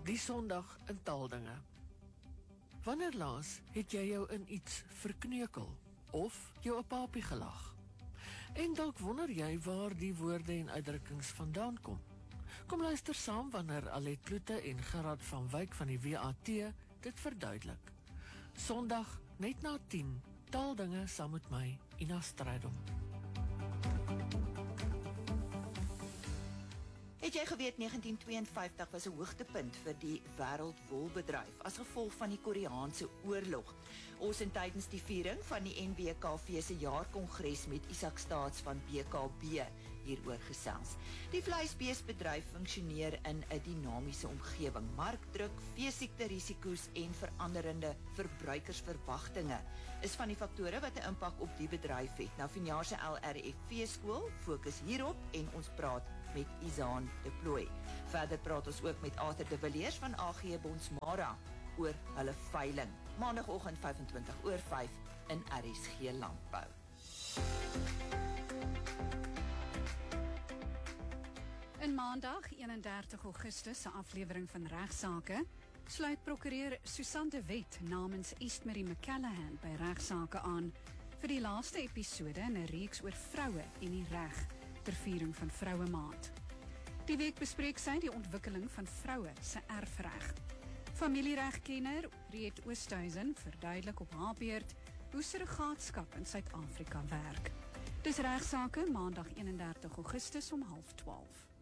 Die Sondag in Taaldinge. Wanneer laas het jy jou in iets verkneukel of jou 'n papie gelag? En dalk wonder jy waar die woorde en uitdrukkings vandaan kom. Kom luister saam wanneer Alet Kloete en Gerard van Wyk van die WAT dit verduidelik. Sondag net na 10, Taaldinge saam met my, Ina Strydom. Het jy geweet 1952 was 'n hoogtepunt vir die wêreldwolbedryf as gevolg van die Koreaanse oorlog. Ons het tydens die viering van die NWKV se jaarkongres met Isak Staats van BKB hieroor gesels. Die vleisbeesbedryf funksioneer in 'n dinamiese omgewing. Markdruk, veesiekte risiko's en veranderende verbruikersverwagtinge is van die faktore wat 'n impak op die bedryf het. Nou vanjaar se LRFV skool fokus hierop en ons praat met Izaan de Plooy. Verder praat ons ook met Arthur de Villiers van AG Bonsmara oor hulle veiling. Maandagoggend 5:25 in RSG Landbou. In Maandag 31 Augustus se aflewering van Regsake sluit prokureur Susan de Wet namens Eastmarie McCallahan by Regsake aan vir die laaste episode in 'n reeks oor vroue en die reg ter viering van Vrouemaand. Die week bespreek sy die ontwikkeling van vroue se erfreg. Familieregkenner Riet Oosthuizen verduidelik op haar beurt hoe surrogaatskap in Suid-Afrika werk. Dis Regsake, Maandag 31 Augustus om 11:30.